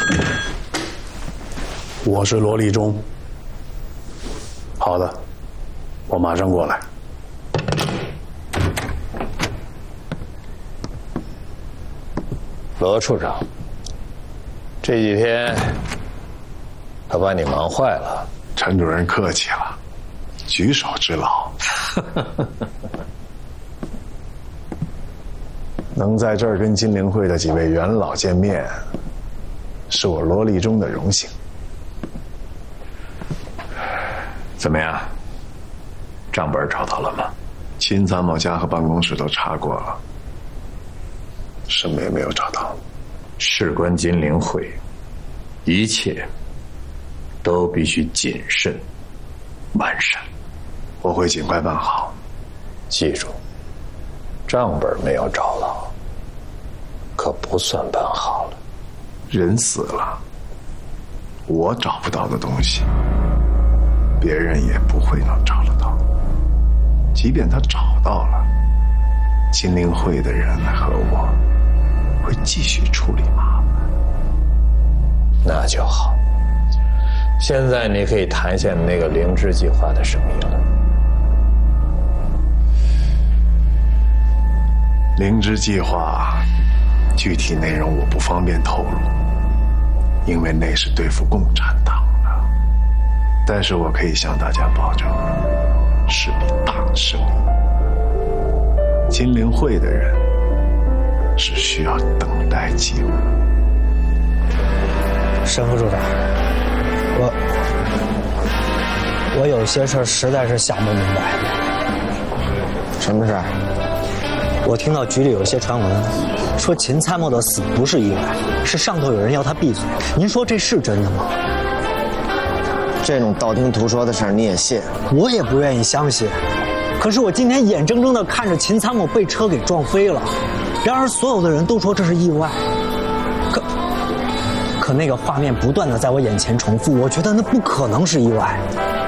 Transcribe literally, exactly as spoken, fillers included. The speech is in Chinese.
我是罗立忠。好的，我马上过来。 罗处长，这几天可把你忙坏了。 陈主任客气了，举手之劳。能在这儿跟金陵会的几位元老见面，是我罗立忠的荣幸。 怎么样？账本找到了吗？ 秦参谋家和办公室都查过了，什么也没有找到。 事关金陵会，一切都必须谨慎完善。 我会尽快办好。 记住，账本没有找到，可不算办好了。 人死了，我找不到的东西，别人也不会能找得到。即便他找到了，金陵会的人和我会继续处理麻烦。 那就好。现在你可以谈一下那个灵芝计划的生意了。 灵芝计划具体内容我不方便透露，因为那是对付共产党的。但是我可以向大家保证，是笔大生意。金陵会的人只需要等待机会。 沈副处长，我我有些事实在是想不明白。 什么事？ 我听到局里有些传闻，说秦参谋的死不是意外，是上头有人要他闭嘴。您说这是真的吗？ 这种道听途说的事儿你也信？ 我也不愿意相信。可是我今天眼睁睁地看着秦参谋被车给撞飞了，然而所有的人都说这是意外。可可那个画面不断地在我眼前重复，我觉得那不可能是意外。